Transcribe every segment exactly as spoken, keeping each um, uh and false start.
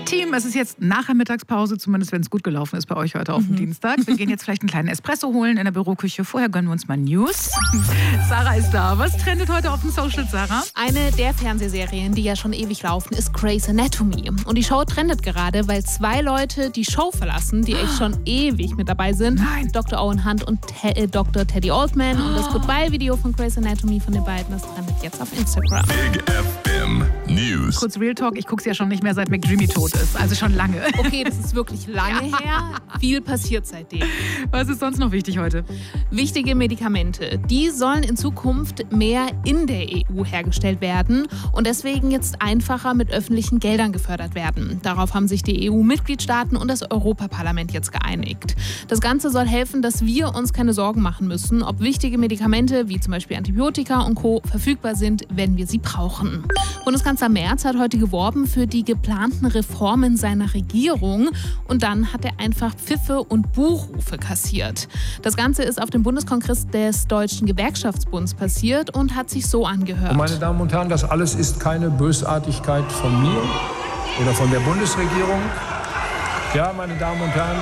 Team, es ist jetzt nach der Mittagspause, zumindest wenn es gut gelaufen ist bei euch heute auf dem mhm. Dienstag. Wir gehen jetzt vielleicht einen kleinen Espresso holen in der Büroküche. Vorher gönnen wir uns mal News. Sarah ist da. Was trendet heute auf dem Social, Sarah? Eine der Fernsehserien, die ja schon ewig laufen, ist Grey's Anatomy. Und die Show trendet gerade, weil zwei Leute die Show verlassen, die echt schon ewig mit dabei sind. Nein. Doktor Owen Hunt und Te- äh, Doktor Teddy Oldman. Und das Goodbye-Video von Grey's Anatomy von den beiden, das trendet jetzt auf Instagram. Big F M News. Kurz Real Talk, ich gucke es ja schon nicht mehr, seit McDreamy tot ist. Also schon lange. Okay, das ist wirklich lange ja. her. Viel passiert seitdem. Was ist sonst noch wichtig heute? Wichtige Medikamente. Die sollen in Zukunft mehr in der E U hergestellt werden und deswegen jetzt einfacher mit öffentlichen Geldern gefördert werden. Darauf haben sich die E U-Mitgliedstaaten und das Europaparlament jetzt geeinigt. Das Ganze soll helfen, dass wir uns keine Sorgen machen müssen, ob wichtige Medikamente wie zum Beispiel Antibiotika und Co. verfügbar sind, wenn wir sie brauchen. Bundeskanzler Merz hat heute geworben für die geplanten Reformen seiner Regierung und dann hat er einfach Pfiffe und Buhrufe kassiert. Das Ganze ist auf dem Bundeskongress des Deutschen Gewerkschaftsbunds passiert und hat sich so angehört. Und meine Damen und Herren, das alles ist keine Bösartigkeit von mir oder von der Bundesregierung. Ja, meine Damen und Herren.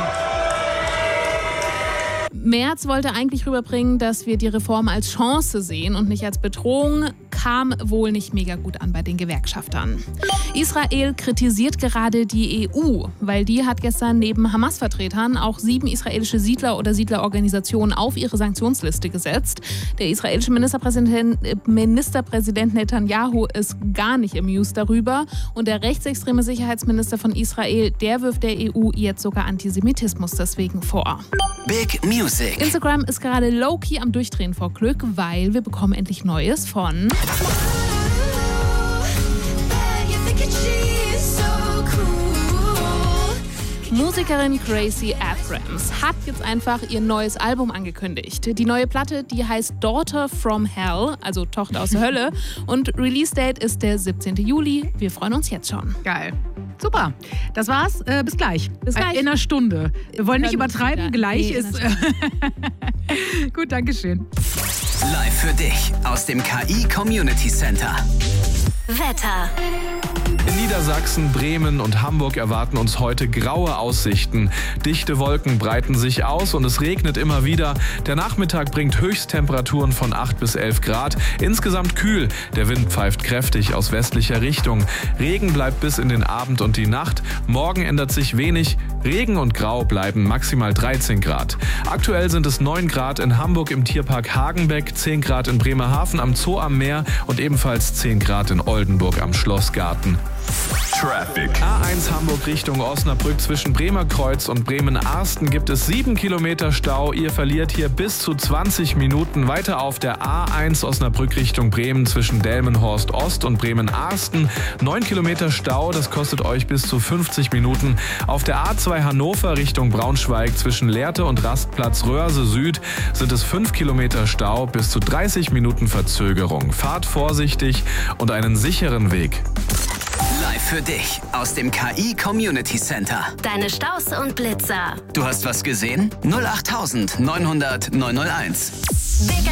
Merz wollte eigentlich rüberbringen, dass wir die Reform als Chance sehen und nicht als Bedrohung, kam wohl nicht mega gut an bei den Gewerkschaftern. Israel kritisiert gerade die E U, weil die hat gestern neben Hamas-Vertretern auch sieben israelische Siedler oder Siedlerorganisationen auf ihre Sanktionsliste gesetzt. Der israelische Ministerpräsident, Ministerpräsident Netanyahu ist gar nicht amused darüber und der rechtsextreme Sicherheitsminister von Israel, der wirft der E U jetzt sogar Antisemitismus deswegen vor. Big Music. Instagram ist gerade low-key am Durchdrehen vor Glück, weil wir bekommen endlich Neues von Musikerin Gracie Abrams hat jetzt einfach ihr neues Album angekündigt. Die neue Platte, die heißt Daughter from Hell, also Tochter aus der Hölle. Und Release-Date ist der siebzehnten Juli. Wir freuen uns jetzt schon. Geil. Super. Das war's. Äh, bis gleich. Bis gleich. In einer Stunde. Wir wollen nicht Hören übertreiben. uns Gleich nee, ist... Gut, danke schön. Live für dich aus dem K I Community Center. Wetter. In Niedersachsen, Bremen und Hamburg erwarten uns heute graue Aussichten. Dichte Wolken breiten sich aus und es regnet immer wieder. Der Nachmittag bringt Höchsttemperaturen von acht bis elf Grad. Insgesamt kühl. Der Wind pfeift kräftig aus westlicher Richtung. Regen bleibt bis in den Abend und die Nacht. Morgen ändert sich wenig. Regen und Grau bleiben maximal dreizehn Grad. Aktuell sind es neun Grad in Hamburg im Tierpark Hagenbeck, zehn Grad in Bremerhaven am Zoo am Meer und ebenfalls zehn Grad in Oldenburg am Schlossgarten. Traffic. A eins Hamburg Richtung Osnabrück zwischen Bremerkreuz und Bremen-Arsten gibt es sieben Kilometer Stau. Ihr verliert hier bis zu zwanzig Minuten. Weiter auf der A eins Osnabrück Richtung Bremen zwischen Delmenhorst Ost und Bremen-Arsten. neun Kilometer Stau, das kostet euch bis zu fünfzig Minuten. Auf der A zwei Hannover Richtung Braunschweig zwischen Lehrte und Rastplatz Röhrse Süd sind es fünf Kilometer Stau, bis zu dreißig Minuten Verzögerung. Fahrt vorsichtig und einen sicheren Weg. Live für dich aus dem K I Community Center. Deine Staus und Blitzer. Du hast was gesehen? null acht neun null null neun null eins. Big